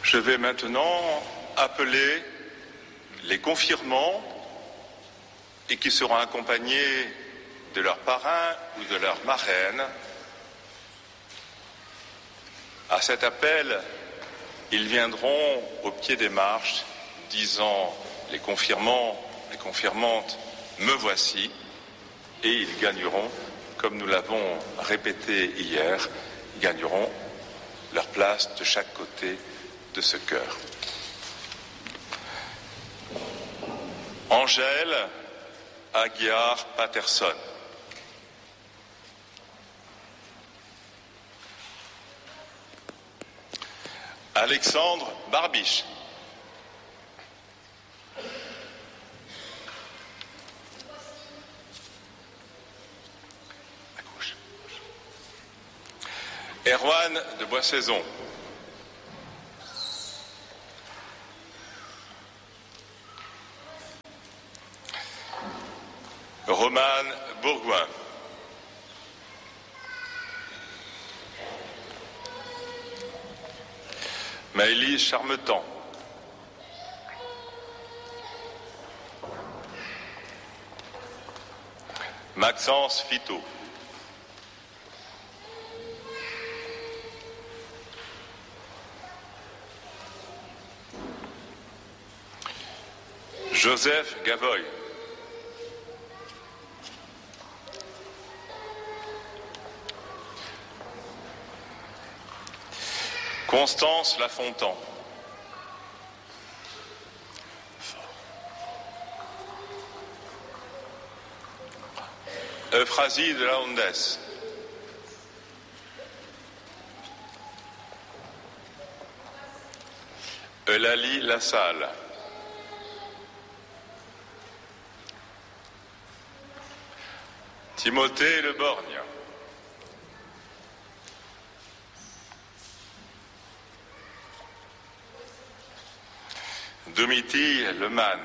Je vais maintenant appeler les confirmants et qui seront accompagnés de leur parrain ou de leur marraine. À cet appel, ils viendront au pied des marches, disant les confirmants, les confirmantes, me voici, et ils gagneront, comme nous l'avons répété hier, ils gagneront leur place de chaque côté de ce chœur. Angèle Aguiar Patterson. Alexandre Barbiche. Erwan de Boissaison. Romane Bourgoin. Maëlys Charmetan. Maxence Fito. Joseph Gavoy. Constance Lafontan. Euphrasie de la Hondes. Eulalie Lassalle. Timothée Le Borgne. Domiti Leman.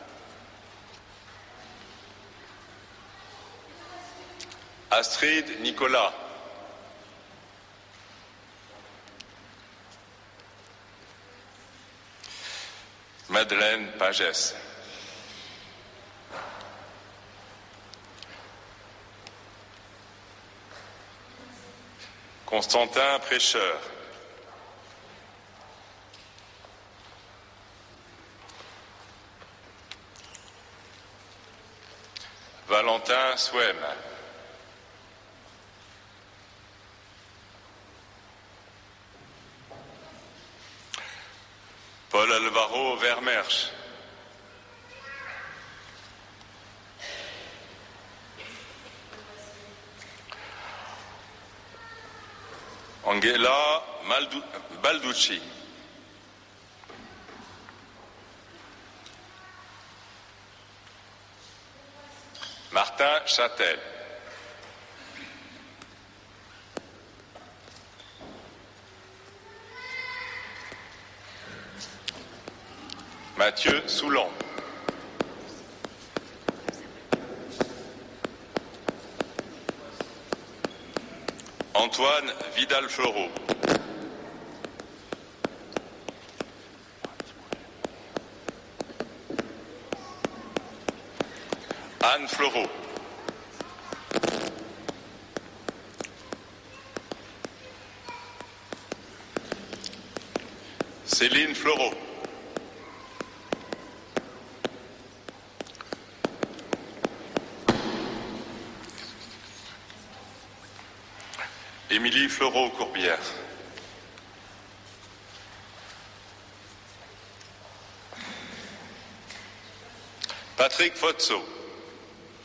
Astrid Nicolas. Madeleine Pagès. Constantin Prêcheur. Valentin Swem. Paul Alvaro Vermersch. Angela Balducci. Martin Châtel. Mathieu Soulan. Antoine Vidal-Fleureau. Anne Fleureau. Céline Fleureau. Émilie Fleureau-Courbière. Patrick Fotso.